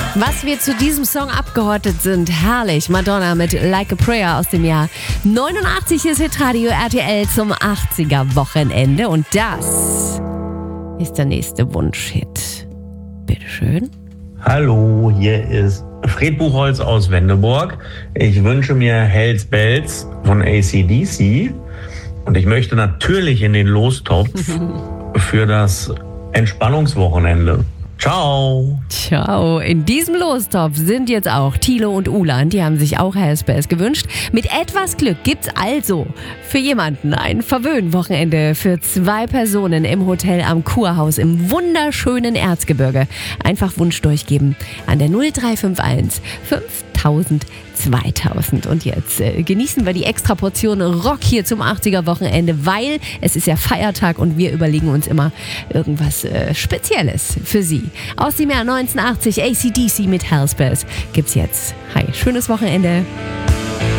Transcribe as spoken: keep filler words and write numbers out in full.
Was wir zu diesem Song abgehortet sind, herrlich. Madonna mit Like a Prayer aus dem Jahr neunundachtzig ist Hitradio R T L zum achtziger-Wochenende. Und das ist der nächste Wunschhit. Bitteschön. Hallo, hier ist Fred Buchholz aus Wendeburg. Ich wünsche mir Hells Bells von A C D C. Und ich möchte natürlich in den Lostopf für das Entspannungswochenende. Ciao. Ciao. In diesem Lostopf sind jetzt auch Thilo und Ulan. Die haben sich auch Hells Bells gewünscht. Mit etwas Glück gibt's also für jemanden ein Verwöhnwochenende für zwei Personen im Hotel am Kurhaus im wunderschönen Erzgebirge. Einfach Wunsch durchgeben an der null drei fünf eins fünftausend zweitausend. Und jetzt äh, genießen wir die extra Portion Rock hier zum achtziger-Wochenende, weil es ist ja Feiertag und wir überlegen uns immer irgendwas äh, Spezielles für Sie. Aus dem Jahr neunzehnhundertachtzig A C D C mit Hells Bells gibt's jetzt. Hi, schönes Wochenende.